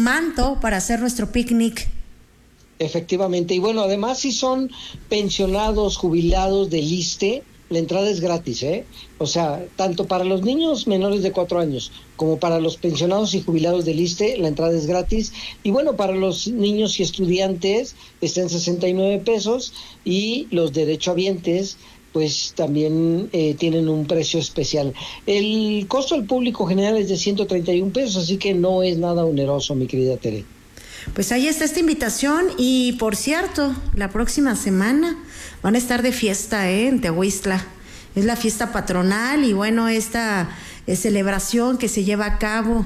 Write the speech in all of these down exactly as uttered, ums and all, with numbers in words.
manto para hacer nuestro picnic. Efectivamente, y bueno, además si son pensionados, jubilados del ISSSTE, la entrada es gratis, ¿eh? O sea, tanto para los niños menores de cuatro años como para los pensionados y jubilados del ISSSTE, la entrada es gratis. Y bueno, para los niños y estudiantes está en sesenta y nueve pesos y los derechohabientes pues también eh, tienen un precio especial. El costo al público general es de ciento treinta y un pesos, así que no es nada oneroso, mi querida Tere. Pues ahí está esta invitación y, por cierto, la próxima semana van a estar de fiesta, ¿eh? En Tehuistla. Es la fiesta patronal y bueno, esta eh, celebración que se lleva a cabo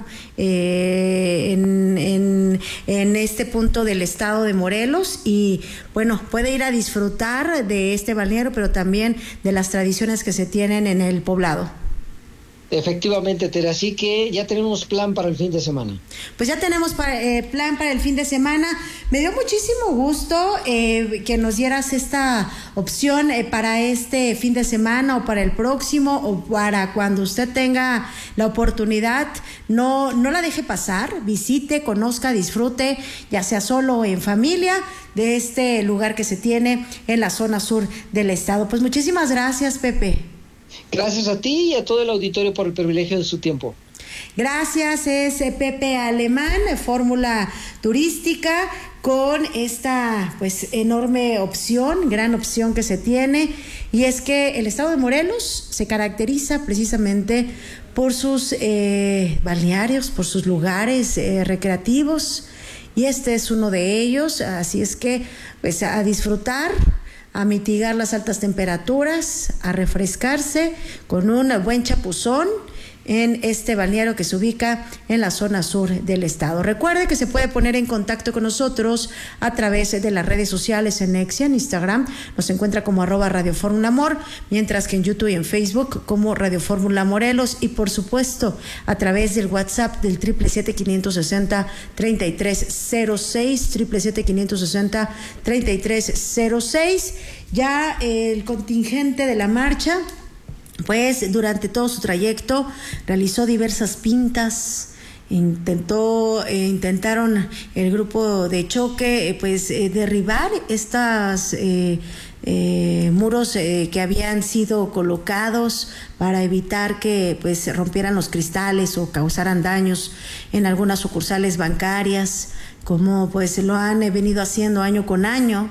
eh, en, en, en este punto del estado de Morelos y bueno, puede ir a disfrutar de este balneario, pero también de las tradiciones que se tienen en el poblado. Efectivamente, Tere, así que ya tenemos plan para el fin de semana. Pues ya tenemos para, eh, plan para el fin de semana. Me dio muchísimo gusto eh, que nos dieras esta opción eh, para este fin de semana o para el próximo o para cuando usted tenga la oportunidad. No, no la deje pasar, visite, conozca, disfrute, ya sea solo o en familia, de este lugar que se tiene en la zona sur del estado. Pues muchísimas gracias, Pepe. Gracias a ti y a todo el auditorio por el privilegio de su tiempo. Gracias, es Pepe Alemán, Fórmula Turística, con esta pues enorme opción, gran opción que se tiene, y es que el estado de Morelos se caracteriza precisamente por sus eh, balnearios, por sus lugares eh, recreativos, y este es uno de ellos, así es que pues a disfrutar, a mitigar las altas temperaturas, a refrescarse con un buen chapuzón en este balneario que se ubica en la zona sur del estado. Recuerde que se puede poner en contacto con nosotros a través de las redes sociales en X, en Instagram, nos encuentra como arroba Radio Fórmula Amor, mientras que en YouTube y en Facebook como Radio Fórmula Morelos, y por supuesto a través del WhatsApp del siete siete siete, cinco seis cero, tres tres cero seis, siete siete siete, cinco seis cero, tres tres cero seis. Ya el contingente de la marcha pues durante todo su trayecto realizó diversas pintas, intentó, eh, intentaron el grupo de choque eh, pues eh, derribar estas eh, eh, muros eh, que habían sido colocados para evitar que pues se rompieran los cristales o causaran daños en algunas sucursales bancarias, como pues lo han eh, venido haciendo año con año,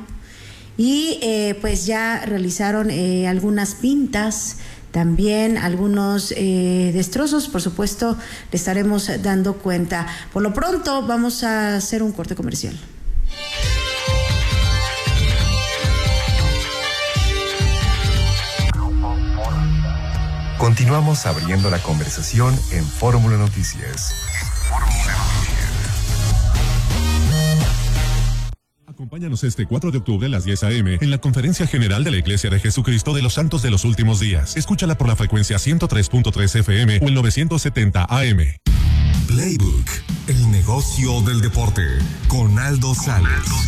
y eh, pues ya realizaron eh, algunas pintas. También algunos eh, destrozos, por supuesto, le estaremos dando cuenta. Por lo pronto, vamos a hacer un corte comercial. Continuamos abriendo la conversación en Fórmula Noticias. Acompáñanos este cuatro de octubre a las diez a eme en la Conferencia General de la Iglesia de Jesucristo de los Santos de los Últimos Días. Escúchala por la frecuencia ciento tres punto tres efe eme o el novecientos setenta a eme. Playbook, el negocio del deporte, con Aldo Sales.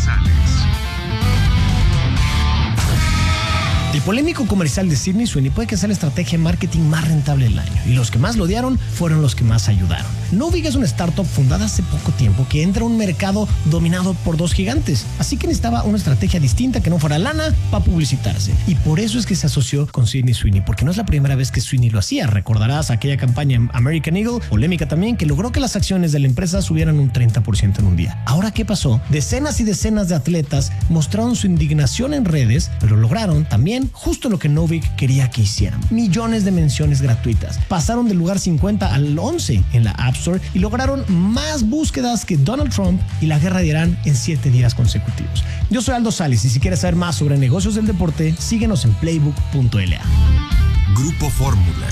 El polémico comercial de Sydney Sweeney puede que sea la estrategia de marketing más rentable del año, y los que más lo odiaron fueron los que más ayudaron. Novig es una startup fundada hace poco tiempo que entra a un mercado dominado por dos gigantes, así que necesitaba una estrategia distinta que no fuera lana para publicitarse, y por eso es que se asoció con Sydney Sweeney, porque no es la primera vez que Sweeney lo hacía. Recordarás aquella campaña en American Eagle, polémica también, que logró que las acciones de la empresa subieran un treinta por ciento en un día. Ahora, ¿qué pasó? Decenas y decenas de atletas mostraron su indignación en redes, pero lograron también justo lo que Novig quería que hicieran: millones de menciones gratuitas. Pasaron del lugar cincuenta al once en la App Store y lograron más búsquedas que Donald Trump y la guerra de Irán en siete días consecutivos. Yo soy Aldo Sales, y si quieres saber más sobre negocios del deporte, síguenos en playbook punto ele a. Grupo Fórmula.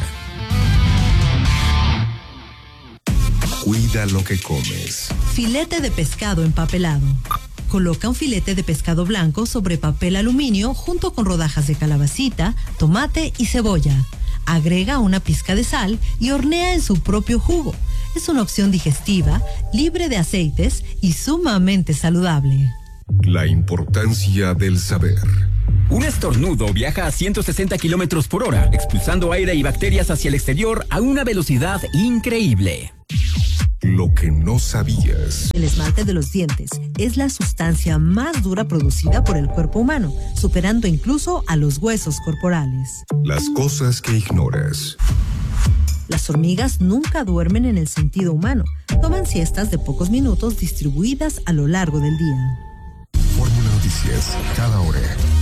Cuida lo que comes. Filete de pescado empapelado. Coloca un filete de pescado blanco sobre papel aluminio junto con rodajas de calabacita, tomate y cebolla. Agrega una pizca de sal y hornea en su propio jugo. Es una opción digestiva, libre de aceites y sumamente saludable. La importancia del saber. Un estornudo viaja a ciento sesenta kilómetros por hora, expulsando aire y bacterias hacia el exterior a una velocidad increíble. Lo que no sabías. El esmalte de los dientes es la sustancia más dura producida por el cuerpo humano, superando incluso a los huesos corporales. Las cosas que ignoras. Las hormigas nunca duermen en el sentido humano. Toman siestas de pocos minutos distribuidas a lo largo del día. Fórmula Noticias, cada hora.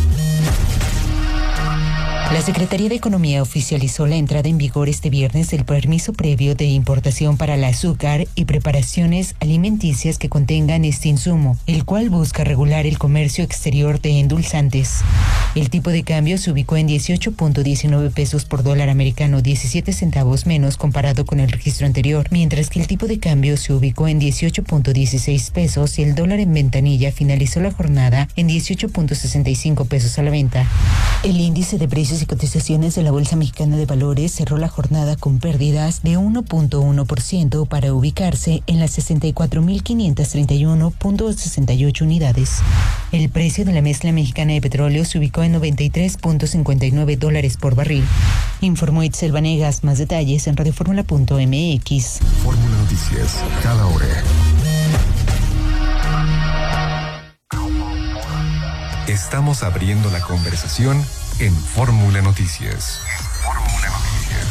La Secretaría de Economía oficializó la entrada en vigor este viernes del permiso previo de importación para el azúcar y preparaciones alimenticias que contengan este insumo, el cual busca regular el comercio exterior de endulzantes. El tipo de cambio se ubicó en dieciocho punto diecinueve pesos por dólar americano, diecisiete centavos menos comparado con el registro anterior, mientras que el tipo de cambio se ubicó en dieciocho punto dieciséis pesos y el dólar en ventanilla finalizó la jornada en dieciocho punto sesenta y cinco pesos a la venta. El índice de precios y cotizaciones de la Bolsa Mexicana de Valores cerró la jornada con pérdidas de uno punto uno por ciento para ubicarse en las sesenta y cuatro mil quinientos treinta y uno punto sesenta y ocho unidades. El precio de la mezcla mexicana de petróleo se ubicó en noventa y tres punto cincuenta y nueve dólares por barril. Informó Itzel Vanegas. Más detalles en radioformula punto m x. Fórmula Noticias, cada hora. Estamos abriendo la conversación en Fórmula Noticias. Fórmula Noticias.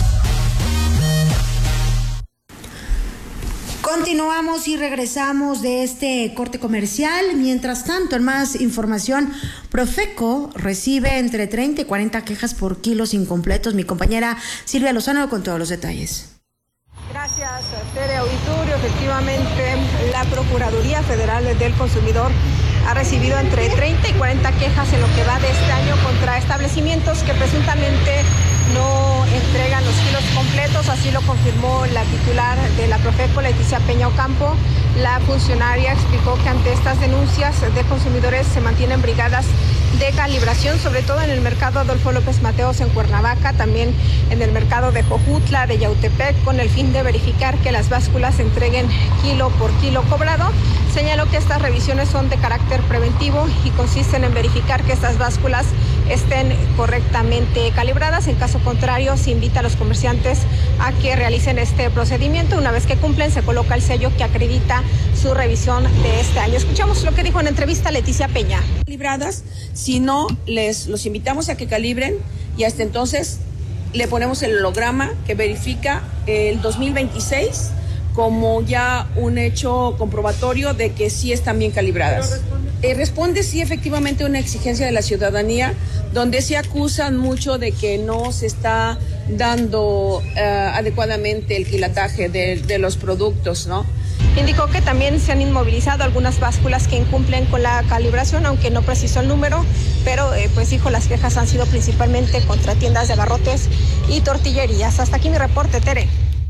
Continuamos y regresamos de este corte comercial. Mientras tanto, en más información, Profeco recibe entre treinta y cuarenta quejas por kilos incompletos. Mi compañera Silvia Lozano con todos los detalles. Gracias, Tere Auditorio. Efectivamente, la Procuraduría Federal del Consumidor ha recibido entre treinta y cuarenta quejas en lo que va de este año contra establecimientos que presuntamente no entregan los kilos completos. Así lo confirmó la titular de la Profeco, Leticia Peña Ocampo. La funcionaria explicó que ante estas denuncias de consumidores se mantienen brigadas de calibración, sobre todo en el mercado Adolfo López Mateos en Cuernavaca, también en el mercado de Jojutla, de Yautepec, con el fin de verificar que las básculas se entreguen kilo por kilo cobrado. Señaló que estas revisiones son de carácter preventivo y consisten en verificar que estas básculas estén correctamente calibradas. En caso contrario, se invita a los comerciantes a que realicen este procedimiento. Una vez que cumplen, se coloca el sello que acredita su revisión de este año. Escuchamos lo que dijo en entrevista Leticia Peña. Calibradas, si no, les los invitamos a que calibren y hasta entonces le ponemos el holograma que verifica el dos mil veintiséis como ya un hecho comprobatorio de que sí están bien calibradas. Responde? Eh, responde sí efectivamente una exigencia de la ciudadanía, donde se acusan mucho de que no se está dando uh, adecuadamente el quilataje de, de los productos, ¿no? Indicó que también se han inmovilizado algunas básculas que incumplen con la calibración, aunque no precisó el número, pero eh, pues dijo las quejas han sido principalmente contra tiendas de abarrotes y tortillerías. Hasta aquí mi reporte, Tere.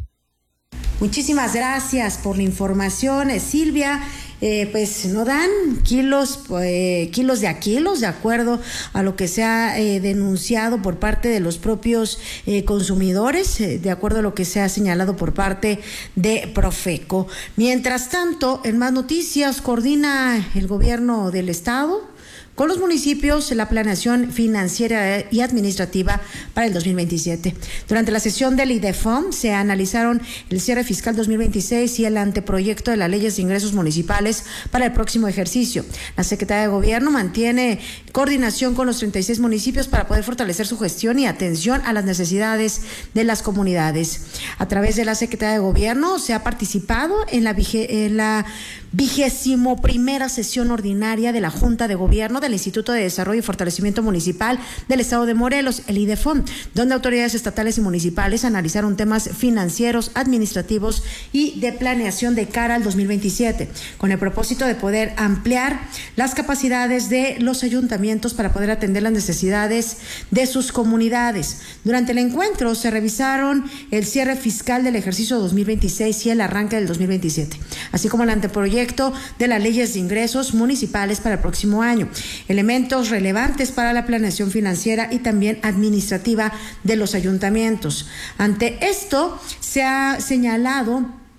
Muchísimas gracias por la información, Silvia. Eh, pues no dan kilos, eh, kilos de a kilos, de acuerdo a lo que se ha eh, denunciado por parte de los propios eh, consumidores, eh, de acuerdo a lo que se ha señalado por parte de Profeco. Mientras tanto, en más noticias, coordina el gobierno del estado con los municipios la planeación financiera y administrativa para el dos mil veintisiete. Durante la sesión del IDEFOM se analizaron el cierre fiscal dos mil veintiséis y el anteproyecto de las leyes de ingresos municipales para el próximo ejercicio. La Secretaría de Gobierno mantiene coordinación con los treinta y seis municipios para poder fortalecer su gestión y atención a las necesidades de las comunidades. A través de la Secretaría de Gobierno se ha participado en la, vige, en la vigésimo primera sesión ordinaria de la Junta de Gobierno del Instituto de Desarrollo y Fortalecimiento Municipal del Estado de Morelos, el IDEFOM, donde autoridades estatales y municipales analizaron temas financieros, administrativos y de planeación de cara al dos mil veintisiete, con el propósito de poder ampliar las capacidades de los ayuntamientos para poder atender las necesidades de sus comunidades. Durante el encuentro se revisaron el cierre fiscal del ejercicio dos mil veintiséis y el arranque del dos mil veintisiete, así como el anteproyecto de las leyes de ingresos municipales para el próximo año, elementos relevantes para la planeación financiera y también administrativa de los ayuntamientos. Ante esto, se ha señalado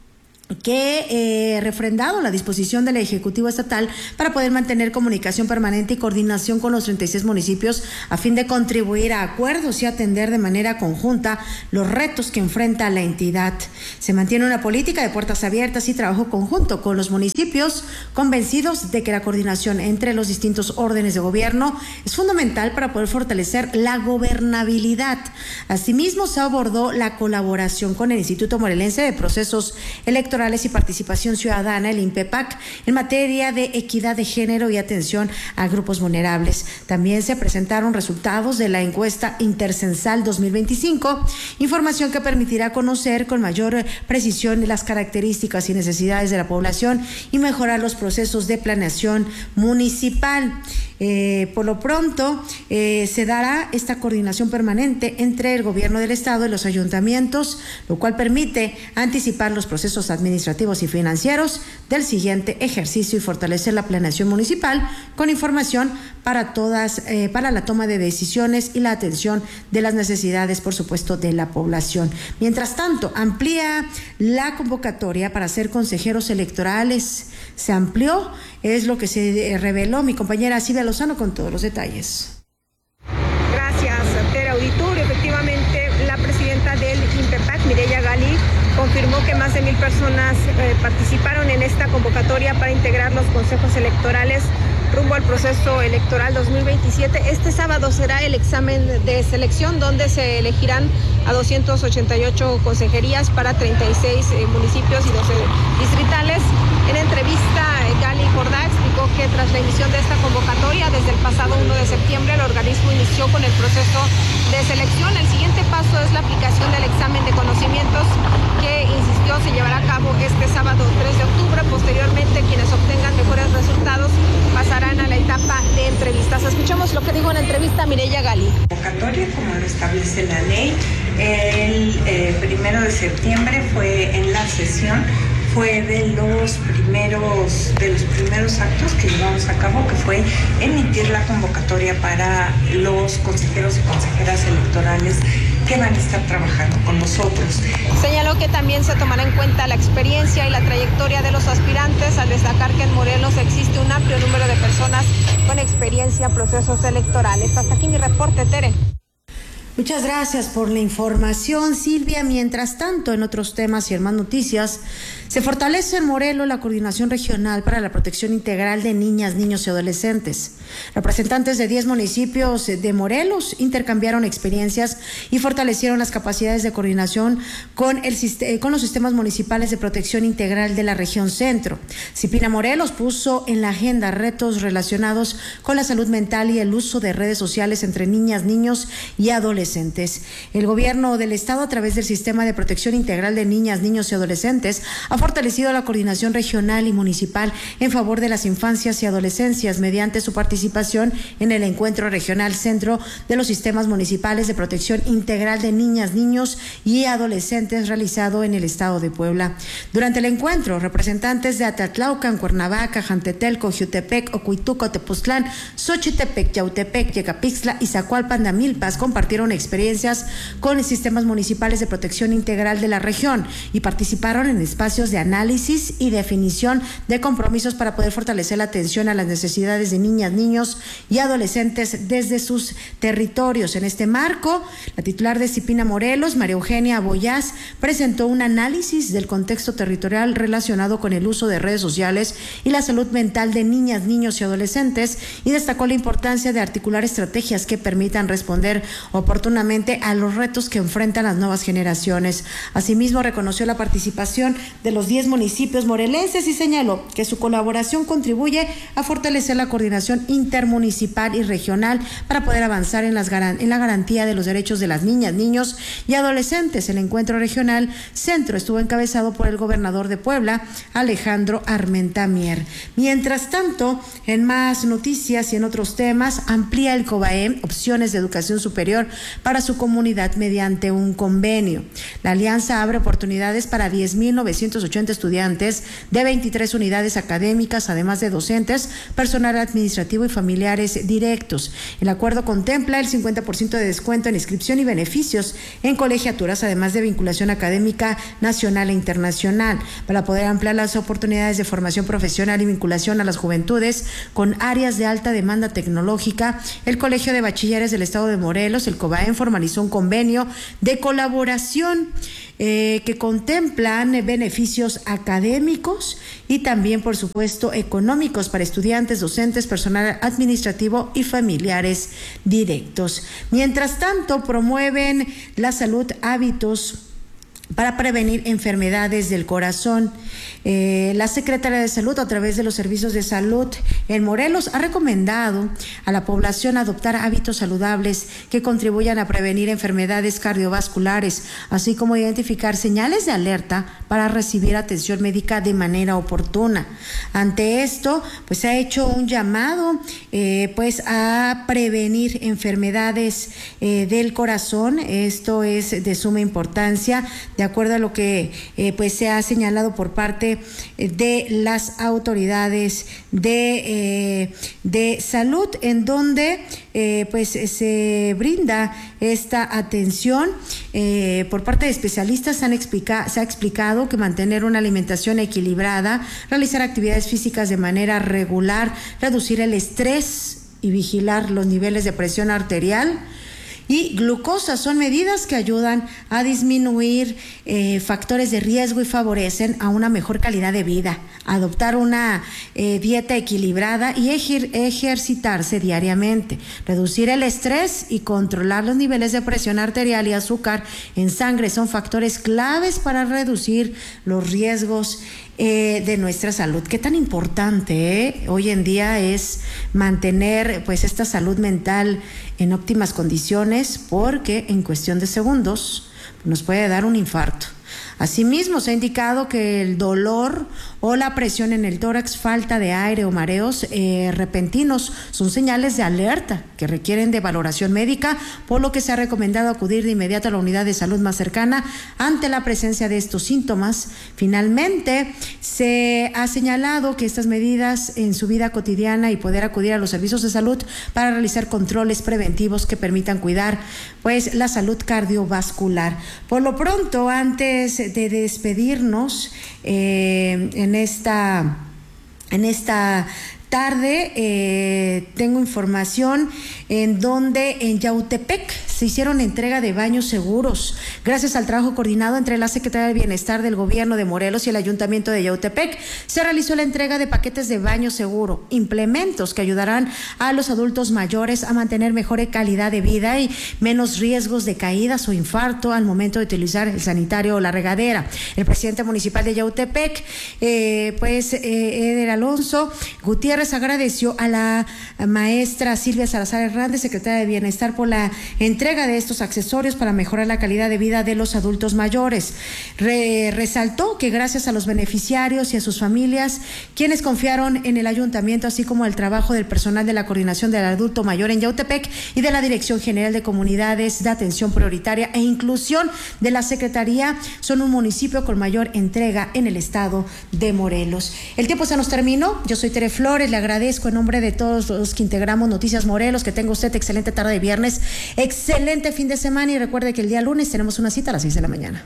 que eh, refrendado la disposición del Ejecutivo Estatal para poder mantener comunicación permanente y coordinación con los treinta y seis municipios a fin de contribuir a acuerdos y atender de manera conjunta los retos que enfrenta la entidad. Se mantiene una política de puertas abiertas y trabajo conjunto con los municipios, convencidos de que la coordinación entre los distintos órdenes de gobierno es fundamental para poder fortalecer la gobernabilidad. Asimismo, se abordó la colaboración con el Instituto Morelense de Procesos Electorales y Participación Ciudadana, el INPEPAC, en materia de equidad de género y atención a grupos vulnerables. También se presentaron resultados de la encuesta intercensal dos mil veinticinco, información que permitirá conocer con mayor precisión las características y necesidades de la población y mejorar los procesos de planeación municipal. Eh, por lo pronto, eh, se dará esta coordinación permanente entre el gobierno del estado y los ayuntamientos, lo cual permite anticipar los procesos administrativos y financieros del siguiente ejercicio y fortalecer la planeación municipal con información para todas, eh, para la toma de decisiones y la atención de las necesidades, por supuesto, de la población. Mientras tanto, amplía la convocatoria para ser consejeros electorales. Se amplió, es lo que se reveló mi compañera Silvia Lozano con todos los detalles. Gracias, Tere Auditorio. Efectivamente, la presidenta del INPEPAC, Mireya Gali, confirmó que más de mil personas eh, participaron en esta convocatoria para integrar los consejos electorales rumbo al proceso electoral dos mil veintisiete. Este sábado será el examen de selección donde se elegirán a doscientas ochenta y ocho consejerías para treinta y seis eh, municipios y doce distritales. En entrevista, Gali Jordá explicó que tras la emisión de esta convocatoria desde el pasado primero de septiembre, el organismo inició con el proceso de selección. El siguiente paso es la aplicación del examen de conocimientos que, insistió, se llevará a cabo este sábado tres de octubre. Posteriormente, quienes obtengan mejores resultados pasarán a la etapa de entrevistas. Escuchemos lo que dijo en entrevista Mireya Gali. Convocatoria, como lo establece la ley, el eh, primero de septiembre fue en la sesión, fue de los primeros de los primeros actos que llevamos a cabo, que fue emitir la convocatoria para los consejeros y consejeras electorales que van a estar trabajando con nosotros. Señaló que también se tomará en cuenta la experiencia y la trayectoria de los aspirantes, al destacar que en Morelos existe un amplio número de personas con experiencia en procesos electorales. Hasta aquí mi reporte, Tere. Muchas gracias por la información, Silvia. Mientras tanto, en otros temas y en más noticias, se fortalece en Morelos la Coordinación Regional para la Protección Integral de Niñas, Niños y Adolescentes. Representantes de diez municipios de Morelos intercambiaron experiencias y fortalecieron las capacidades de coordinación con, el, con los sistemas municipales de protección integral de la región centro. Cipina Morelos puso en la agenda retos relacionados con la salud mental y el uso de redes sociales entre niñas, niños y adolescentes. El gobierno del estado, a través del Sistema de Protección Integral de Niñas, Niños y Adolescentes, ha fortalecido la coordinación regional y municipal en favor de las infancias y adolescencias mediante su participación en el Encuentro Regional Centro de los Sistemas Municipales de Protección Integral de Niñas, Niños y Adolescentes, realizado en el estado de Puebla. Durante el encuentro, representantes de Atatlaucan, Cuernavaca, Jantetelco, Jiutepec, Ocuituco, Tepoztlán, Xochitepec, Yautepec, Yecapixtla y Zacualpan de Amilpas compartieron experiencias con sistemas municipales de protección integral de la región y participaron en espacios de análisis y definición de compromisos para poder fortalecer la atención a las necesidades de niñas, niños y adolescentes desde sus territorios. En este marco, la titular de Cipina Morelos, María Eugenia Boyás, presentó un análisis del contexto territorial relacionado con el uso de redes sociales y la salud mental de niñas, niños y adolescentes, y destacó la importancia de articular estrategias que permitan responder oportunamente a los retos que enfrentan las nuevas generaciones. Asimismo, reconoció la participación de los diez municipios morelenses y señaló que su colaboración contribuye a fortalecer la coordinación intermunicipal y regional para poder avanzar en, las garan- en la garantía de los derechos de las niñas, niños y adolescentes. El encuentro regional centro estuvo encabezado por el gobernador de Puebla, Alejandro Armenta Mier. Mientras tanto, en más noticias y en otros temas, amplía el COBAE opciones de educación superior para su comunidad mediante un convenio. La alianza abre oportunidades para diez mil novecientos doscientos ochenta estudiantes de veintitrés unidades académicas, además de docentes, personal administrativo y familiares directos. El acuerdo contempla el cincuenta por ciento de descuento en inscripción y beneficios en colegiaturas, además de vinculación académica nacional e internacional, para poder ampliar las oportunidades de formación profesional y vinculación a las juventudes con áreas de alta demanda tecnológica. El Colegio de Bachilleres del Estado de Morelos, el COBAEM, formalizó un convenio de colaboración eh, que contemplan beneficios académicos y también, por supuesto, económicos para estudiantes, docentes, personal administrativo y familiares directos. Mientras tanto, promueven la salud, hábitos para prevenir enfermedades del corazón. Eh, la Secretaría de Salud, a través de los servicios de salud en Morelos, ha recomendado a la población adoptar hábitos saludables que contribuyan a prevenir enfermedades cardiovasculares, así como identificar señales de alerta para recibir atención médica de manera oportuna. Ante esto, pues se ha hecho un llamado eh, pues a prevenir enfermedades eh, del corazón. Esto es de suma importancia, de acuerdo a lo que eh, pues se ha señalado por parte de las autoridades de, eh, de salud, en donde eh, pues se brinda esta atención eh, por parte de especialistas. Han explica, se ha explicado que mantener una alimentación equilibrada, realizar actividades físicas de manera regular, reducir el estrés y vigilar los niveles de presión arterial y glucosa son medidas que ayudan a disminuir eh, factores de riesgo y favorecen a una mejor calidad de vida. Adoptar una eh, dieta equilibrada y ejer- ejercitarse diariamente, reducir el estrés y controlar los niveles de presión arterial y azúcar en sangre son factores claves para reducir los riesgos Eh, de nuestra salud. Qué tan importante eh? hoy en día es mantener pues esta salud mental en óptimas condiciones, porque en cuestión de segundos nos puede dar un infarto. Asimismo, se ha indicado que el dolor o la presión en el tórax, falta de aire o mareos eh, repentinos son señales de alerta que requieren de valoración médica, por lo que se ha recomendado acudir de inmediato a la unidad de salud más cercana ante la presencia de estos síntomas. Finalmente, se ha señalado que estas medidas en su vida cotidiana y poder acudir a los servicios de salud para realizar controles preventivos que permitan cuidar pues la salud cardiovascular. Por lo pronto, antes de despedirnos eh, en esta en esta tarde, eh, tengo información en donde en Yautepec se hicieron entrega de baños seguros. Gracias al trabajo coordinado entre la Secretaría de Bienestar del Gobierno de Morelos y el Ayuntamiento de Yautepec, se realizó la entrega de paquetes de baño seguro, implementos que ayudarán a los adultos mayores a mantener mejor calidad de vida y menos riesgos de caídas o infarto al momento de utilizar el sanitario o la regadera. El presidente municipal de Yautepec, eh, pues eh, Eder Alonso Gutiérrez, agradeció a la maestra Silvia Salazar Hernández, secretaria de Bienestar, por la entrega de estos accesorios para mejorar la calidad de vida de los adultos mayores. Re, resaltó que gracias a los beneficiarios y a sus familias, quienes confiaron en el ayuntamiento, así como el trabajo del personal de la Coordinación del Adulto Mayor en Yautepec y de la Dirección General de Comunidades de Atención Prioritaria e Inclusión de la Secretaría, son un municipio con mayor entrega en el estado de Morelos. El tiempo se nos terminó. Yo soy Tere Flores. Le agradezco en nombre de todos los que integramos Noticias Morelos. Que tenga usted excelente tarde de viernes, excelente fin de semana, y recuerde que el día lunes tenemos una cita a las seis de la mañana.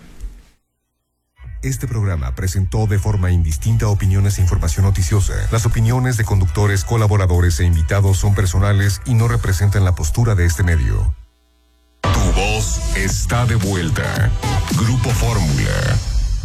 Este programa presentó de forma indistinta opiniones e información noticiosa. Las opiniones de conductores, colaboradores e invitados son personales y no representan la postura de este medio. Tu voz está de vuelta. Grupo Fórmula.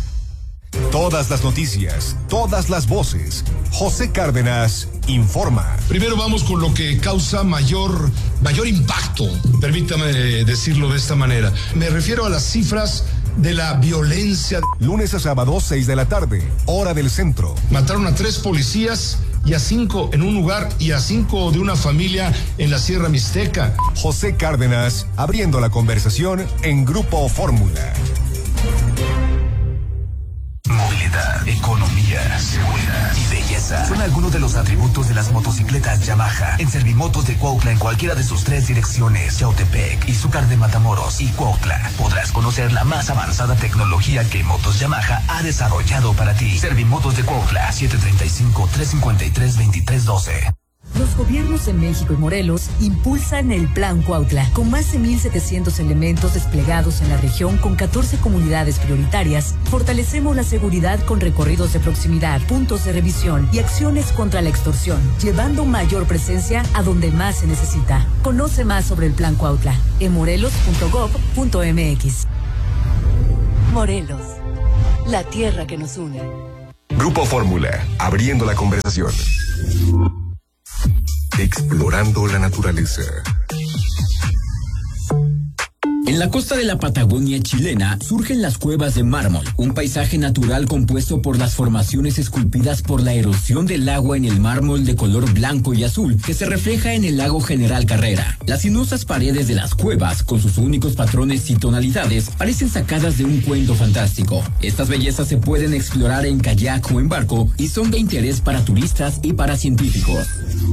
Todas las noticias, todas las voces. José Cárdenas informa. Primero vamos con lo que causa mayor, mayor impacto, permítame decirlo de esta manera. Me refiero a las cifras de la violencia. Lunes a sábado, seis de la tarde, hora del centro. Mataron a tres policías y a cinco en un lugar y a cinco de una familia en la Sierra Mixteca. José Cárdenas, abriendo la conversación en Grupo Fórmula. Movilidad, economía, seguridad y belleza. algunos de los atributos de las motocicletas Yamaha. En Servimotos de Cuautla, en cualquiera de sus tres direcciones, Yautepec, Izúcar de Matamoros y Cuautla, podrás conocer la más avanzada tecnología que Motos Yamaha ha desarrollado para ti. Servimotos de Cuautla, siete tres cinco, tres cinco tres, dos tres uno dos. Los gobiernos de México y Morelos impulsan el Plan Cuautla, con más de mil setecientos elementos desplegados en la región con catorce comunidades prioritarias. Fortalecemos la seguridad con recorridos de proximidad, puntos de revisión y acciones contra la extorsión, llevando mayor presencia a donde más se necesita. Conoce más sobre el Plan Cuautla en morelos punto gob punto mx. Morelos, la tierra que nos une. Grupo Fórmula, abriendo la conversación. Explorando la naturaleza. En la costa de la Patagonia chilena surgen las cuevas de mármol, un paisaje natural compuesto por las formaciones esculpidas por la erosión del agua en el mármol de color blanco y azul que se refleja en el lago General Carrera. Las sinuosas paredes de las cuevas, con sus únicos patrones y tonalidades, parecen sacadas de un cuento fantástico. Estas bellezas se pueden explorar en kayak o en barco y son de interés para turistas y para científicos.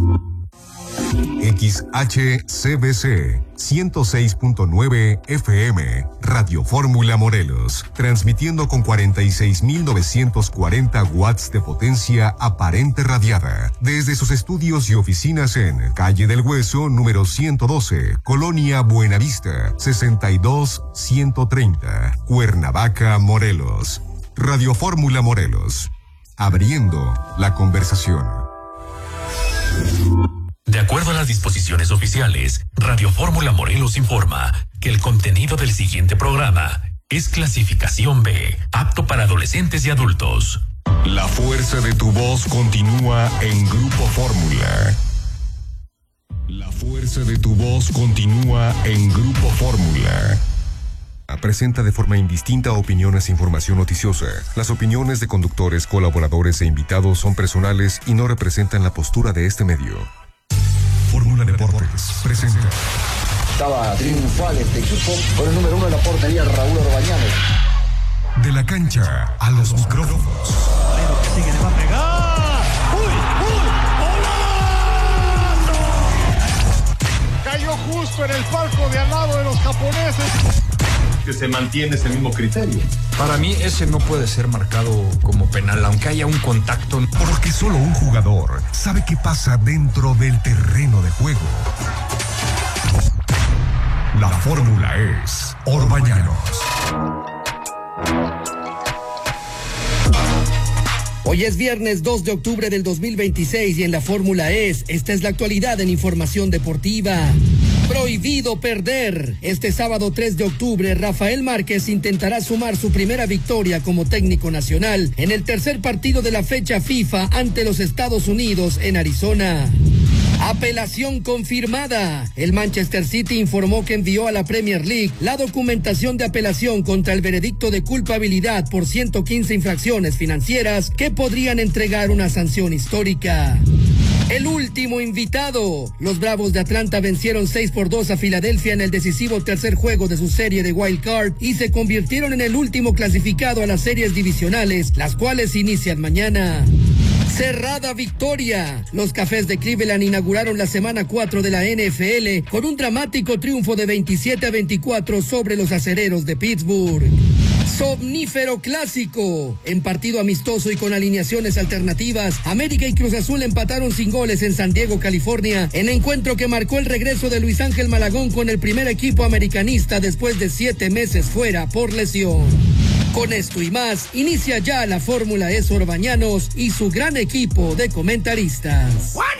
X H C B C ciento seis punto nueve F M, Radio Fórmula Morelos, transmitiendo con cuarenta y seis mil novecientos cuarenta watts de potencia aparente radiada, desde sus estudios y oficinas en Calle del Hueso, número ciento doce, Colonia Buenavista, sesenta y dos ciento treinta, Cuernavaca, Morelos. Radio Fórmula Morelos, abriendo la conversación. De acuerdo a las disposiciones oficiales, Radio Fórmula Morelos informa que el contenido del siguiente programa es clasificación B, apto para adolescentes y adultos. La fuerza de tu voz continúa en Grupo Fórmula. La fuerza de tu voz continúa en Grupo Fórmula. Presenta de forma indistinta opiniones e información noticiosa. Las opiniones de conductores, colaboradores e invitados son personales y no representan la postura de este medio. Fórmula Deportes presenta. Estaba triunfal este equipo con el número uno de la portería, Raúl Orbañanos. De la cancha a los micrófonos. Pero que sigue, le va a pegar. ¡Uy, uy! ¡Golazo! Cayó justo en el palco de al lado de los japoneses. Que se mantiene ese mismo criterio. Para mí ese no puede ser marcado como penal, aunque haya un contacto. Porque solo un jugador sabe qué pasa dentro del terreno de juego. La fórmula es Orbañanos. Hoy es viernes dos de octubre del dos mil veintiséis y en la Fórmula es, esta es la actualidad en información deportiva. Prohibido perder. Este sábado tres de octubre, Rafael Márquez intentará sumar su primera victoria como técnico nacional en el tercer partido de la fecha FIFA ante los Estados Unidos en Arizona. Apelación confirmada. El Manchester City informó que envió a la Premier League la documentación de apelación contra el veredicto de culpabilidad por ciento quince infracciones financieras que podrían entregar una sanción histórica. El último invitado. Los Bravos de Atlanta vencieron seis por dos a Filadelfia en el decisivo tercer juego de su serie de Wild Card y se convirtieron en el último clasificado a las series divisionales, las cuales inician mañana. Cerrada victoria. Los Cafés de Cleveland inauguraron la semana cuatro de la N F L con un dramático triunfo de veintisiete a veinticuatro sobre los Acereros de Pittsburgh. Somnífero clásico. En partido amistoso y con alineaciones alternativas, América y Cruz Azul empataron sin goles en San Diego, California, en encuentro que marcó el regreso de Luis Ángel Malagón con el primer equipo americanista después de siete meses fuera por lesión. Con esto y más, inicia ya la Fórmula E Orbañanos y su gran equipo de comentaristas.